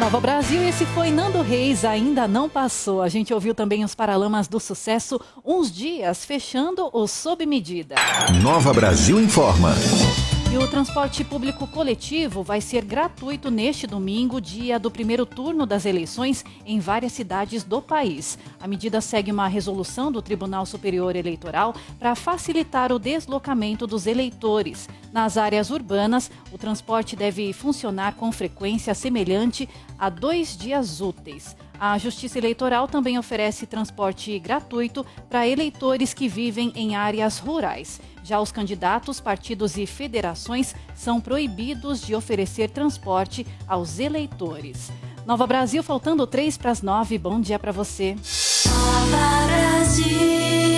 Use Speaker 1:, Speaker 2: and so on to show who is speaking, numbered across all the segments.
Speaker 1: Nova Brasil, esse foi Nando Reis, Ainda Não Passou. A gente ouviu também os Paralamas do Sucesso, Uns Dias, fechando o Sob Medida.
Speaker 2: Nova Brasil informa.
Speaker 1: E o transporte público coletivo vai ser gratuito neste domingo, dia do primeiro turno das eleições, em várias cidades do país. A medida segue uma resolução do Tribunal Superior Eleitoral para facilitar o deslocamento dos eleitores. Nas áreas urbanas, o transporte deve funcionar com frequência semelhante a 2 dias úteis. A Justiça Eleitoral também oferece transporte gratuito para eleitores que vivem em áreas rurais. Já os candidatos, partidos e federações são proibidos de oferecer transporte aos eleitores. Nova Brasil, faltando 8:03. Bom dia para você.
Speaker 3: Nova Brasil.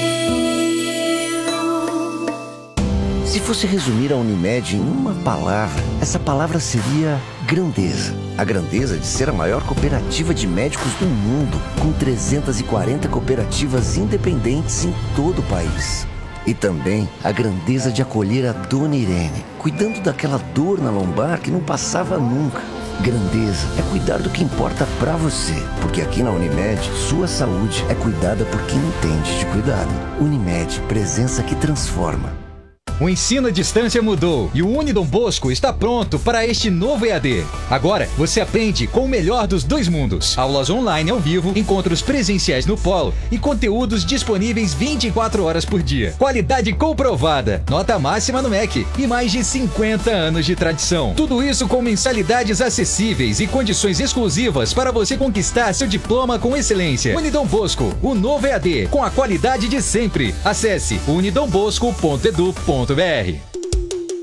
Speaker 4: Se fosse resumir a Unimed em uma palavra, essa palavra seria grandeza. A grandeza de ser a maior cooperativa de médicos do mundo, com 340 cooperativas independentes em todo o país. E também a grandeza de acolher a Dona Irene, cuidando daquela dor na lombar que não passava nunca. Grandeza é cuidar do que importa pra você, porque aqui na Unimed, sua saúde é cuidada por quem entende de cuidado. Unimed, presença que transforma.
Speaker 5: O ensino à distância mudou e o Unidom Bosco está pronto para este novo EAD. Agora, você aprende com o melhor dos dois mundos. Aulas online ao vivo, encontros presenciais no polo e conteúdos disponíveis 24 horas por dia. Qualidade comprovada, nota máxima no MEC e mais de 50 anos de tradição. Tudo isso com mensalidades acessíveis e condições exclusivas para você conquistar seu diploma com excelência. Unidom Bosco, o novo EAD, com a qualidade de sempre. Acesse unidombosco.edu.br.